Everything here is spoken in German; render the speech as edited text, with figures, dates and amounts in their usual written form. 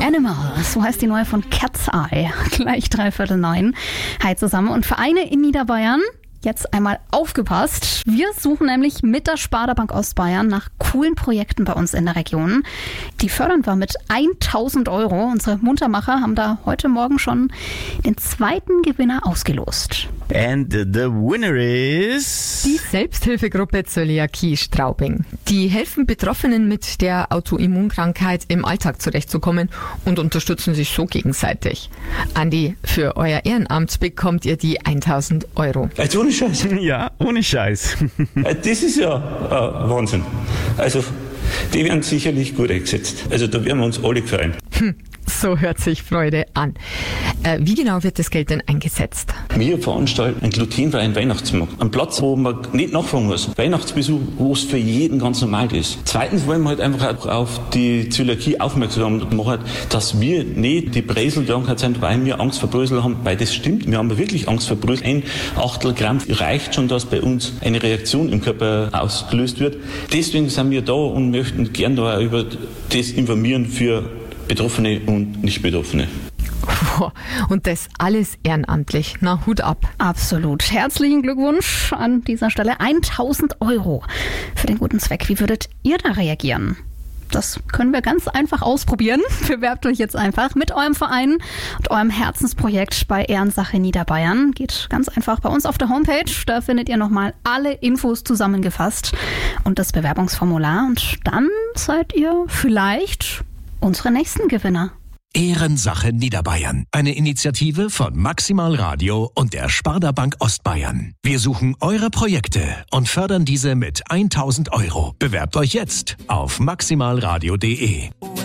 Animal, so heißt die neue von Cat's Eye. Gleich 8:45. Hi zusammen. Und Vereine in Niederbayern, jetzt einmal aufgepasst. Wir suchen nämlich mit der Sparda-Bank Ostbayern nach coolen Projekten bei uns in der Region. Die fördern wir mit 1.000 €. Unsere Muntermacher haben da heute Morgen schon den zweiten Gewinner ausgelost. And the winner is... Die Selbsthilfegruppe Zöliakie Straubing. Die helfen Betroffenen mit der Autoimmunkrankheit im Alltag zurechtzukommen und unterstützen sich so gegenseitig. Andi, für euer Ehrenamt bekommt ihr die 1.000 €. Also ohne Scheiß. Ja, ohne Scheiß. Das ist ja Wahnsinn. Also die werden sicherlich gut eingesetzt. Also da werden wir uns alle freuen. So hört sich Freude an. Wie genau wird das Geld denn eingesetzt? Wir veranstalten einen glutenfreien Weihnachtsmarkt. Einen Platz, wo man nicht nachfragen muss. Weihnachtsbesuch, wo es für jeden ganz normal ist. Zweitens wollen wir halt einfach auch auf die Zöliakie aufmerksam machen, dass wir nicht die Breselkrankheit sind, weil wir Angst vor Brösel haben. Weil das stimmt, wir haben wirklich Angst vor Brösel. 1 Achtel Gramm reicht schon, dass bei uns eine Reaktion im Körper ausgelöst wird. Deswegen sind wir da und möchten gern da über das informieren für Betroffene und Nicht-Betroffene. Und das alles ehrenamtlich. Na, Hut ab. Absolut. Herzlichen Glückwunsch an dieser Stelle. 1.000 € für den guten Zweck. Wie würdet ihr da reagieren? Das können wir ganz einfach ausprobieren. Bewerbt euch jetzt einfach mit eurem Verein und eurem Herzensprojekt bei Ehrensache Niederbayern. Geht ganz einfach bei uns auf der Homepage. Da findet ihr nochmal alle Infos zusammengefasst und das Bewerbungsformular. Und dann seid ihr vielleicht unsere nächsten Gewinner. Ehrensache Niederbayern. Eine Initiative von Maximal Radio und der Sparda Bank Ostbayern. Wir suchen eure Projekte und fördern diese mit 1.000 €. Bewerbt euch jetzt auf maximalradio.de.